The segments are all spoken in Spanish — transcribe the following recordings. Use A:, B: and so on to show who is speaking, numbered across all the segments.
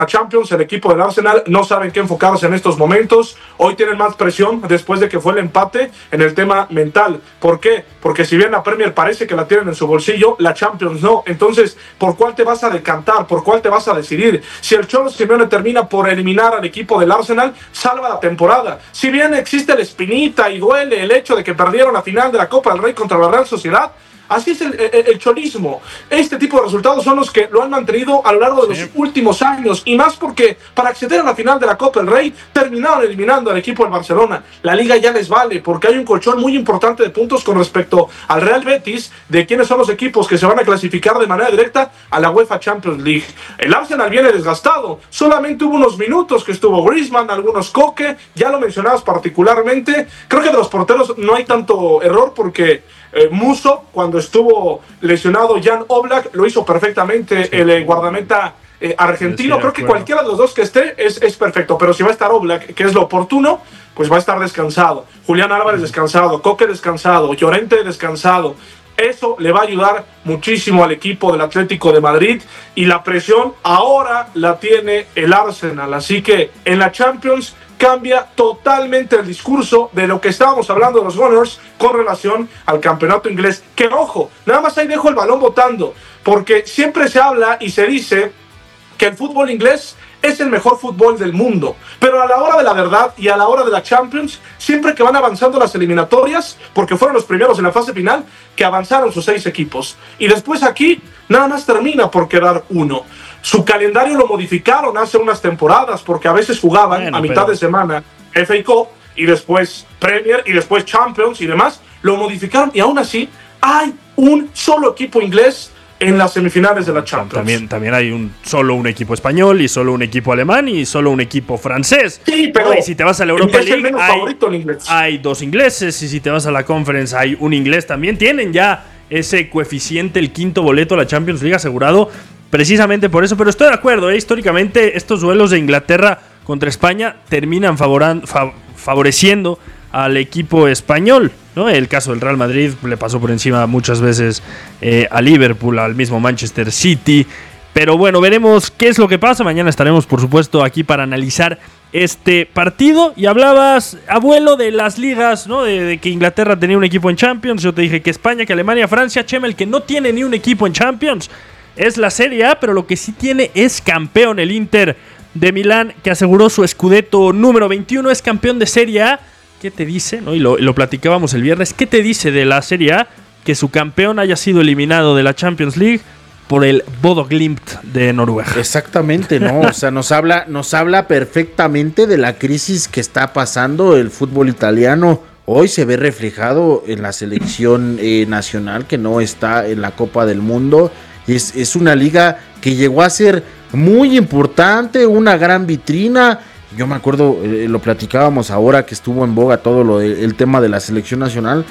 A: Champions, el equipo del Arsenal no sabe en qué enfocarse en estos momentos. Hoy tienen más presión después de que fue el empate en el tema mental. ¿Por qué? Porque si bien la Premier parece que la tienen en su bolsillo, la Champions no. Entonces, ¿por cuál te vas a decantar? ¿Por cuál te vas a decidir? Si el Cholo Simeone termina por eliminar al equipo del Arsenal, salva la temporada. Si bien existe la espinita y duele el hecho de que perdieron la final de la Copa del Rey contra la Real Sociedad, así es el cholismo. Este tipo de resultados son los que lo han mantenido a lo largo de los últimos años. Y más porque para acceder a la final de la Copa del Rey terminaron eliminando al equipo del Barcelona. La Liga ya les vale porque hay un colchón muy importante de puntos con respecto al Real Betis, de quiénes son los equipos que se van a clasificar de manera directa a la UEFA Champions League. El Arsenal viene desgastado. Solamente hubo unos minutos que estuvo Griezmann, algunos Koke, ya lo mencionabas particularmente. Creo que de los porteros no hay tanto error porque Musso, cuando estuvo lesionado Jan Oblak, lo hizo perfectamente. El guardameta argentino, creo que cualquiera de los dos que esté es perfecto, pero si va a estar Oblak, que es lo oportuno, pues va a estar descansado. Julián Álvarez descansado, Koke descansado, Llorente descansado. Eso le va a ayudar muchísimo al equipo del Atlético de Madrid, y la presión ahora la tiene el Arsenal. Así que en la Champions cambia totalmente el discurso de lo que estábamos hablando de los Gunners con relación al campeonato inglés. Que ojo, nada más ahí dejo el balón botando, porque siempre se habla y se dice que el fútbol inglés es el mejor fútbol del mundo, pero a la hora de la verdad y a la hora de la Champions, siempre que van avanzando las eliminatorias, porque fueron los primeros en la fase final que avanzaron sus 6 equipos, y después aquí nada más termina por quedar uno. Su calendario lo modificaron hace unas temporadas, porque a veces jugaban a mitad de semana FA Cup y después Premier y después Champions y demás. Lo modificaron y aún así hay un solo equipo inglés en las semifinales de la Champions.
B: También hay solo un equipo español y solo un equipo alemán y solo un equipo francés.
A: Sí, pero
B: y si te vas a la Europa League
A: hay
B: 2 ingleses, y si te vas a la Conference hay un inglés también. Tienen ya ese coeficiente, el 5º boleto a la Champions League asegurado, precisamente por eso. Pero estoy de acuerdo, históricamente estos duelos de Inglaterra contra España terminan favoreciendo al equipo español, ¿no? El caso del Real Madrid le pasó por encima muchas veces a Liverpool, al mismo Manchester City. Pero bueno, veremos qué es lo que pasa. Mañana estaremos, por supuesto, aquí para analizar este partido. Y hablabas, abuelo, de las ligas, ¿no? De que Inglaterra tenía un equipo en Champions. Yo te dije que España, que Alemania, Francia. Chema, el que no tiene ni un equipo en Champions es la Serie A, pero lo que sí tiene es campeón. El Inter de Milán, que aseguró su Scudetto número 21, es campeón de Serie A. ¿Qué te dice, no? Y lo platicábamos el viernes. ¿Qué te dice de la Serie A que su campeón haya sido eliminado de la Champions League por el Bodo Glimt de Noruega?
C: Exactamente, ¿no? O sea, nos habla perfectamente de la crisis que está pasando el fútbol italiano. Hoy se ve reflejado en la selección nacional, que no está en la Copa del Mundo. Es una liga que llegó a ser muy importante, una gran vitrina. Yo me acuerdo, lo platicábamos ahora que estuvo en boga todo el tema de la selección nacional.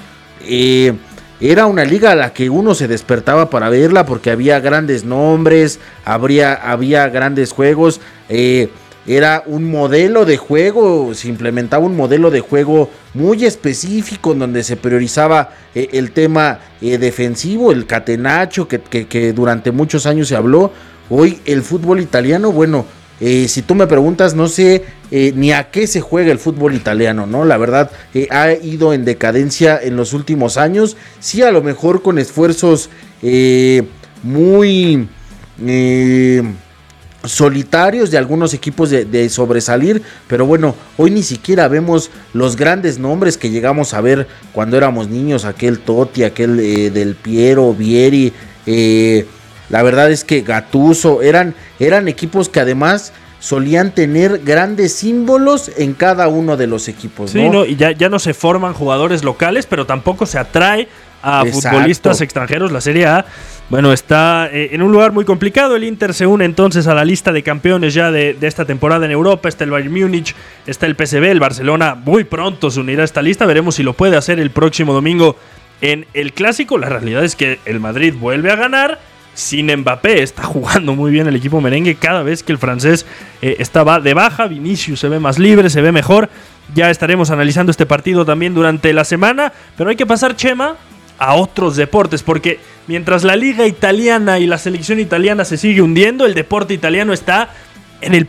C: Era una liga a la que uno se despertaba para verla porque había grandes nombres, había grandes juegos. Era un modelo de juego, se implementaba un modelo de juego muy específico en donde se priorizaba el tema defensivo, el catenaccio que durante muchos años se habló. Hoy el fútbol italiano, bueno, si tú me preguntas, no sé ni a qué se juega el fútbol italiano, ¿no? La verdad, ha ido en decadencia en los últimos años. Sí, a lo mejor con esfuerzos muy solitarios de algunos equipos de sobresalir, pero bueno, hoy ni siquiera vemos los grandes nombres que llegamos a ver cuando éramos niños, aquel Totti, aquel Del Piero, Vieri, la verdad es que Gattuso, eran equipos que además solían tener grandes símbolos en cada uno de los equipos, ¿no?
B: Sí, ¿no? Y ya no se forman jugadores locales, pero tampoco se atrae a futbolistas extranjeros. La Serie A, bueno, está en un lugar muy complicado. El Inter se une entonces a la lista de campeones ya de esta temporada en Europa. Está el Bayern Múnich, está el PSV, el Barcelona muy pronto se unirá a esta lista. Veremos si lo puede hacer el próximo domingo en el Clásico. La realidad es que el Madrid vuelve a ganar sin Mbappé. Está jugando muy bien el equipo merengue. Cada vez que el francés estaba de baja, Vinicius se ve más libre, se ve mejor. Ya estaremos analizando este partido también durante la semana, pero hay que pasar, Chema, a otros deportes, porque mientras la liga italiana y la selección italiana se sigue hundiendo, el deporte italiano está en el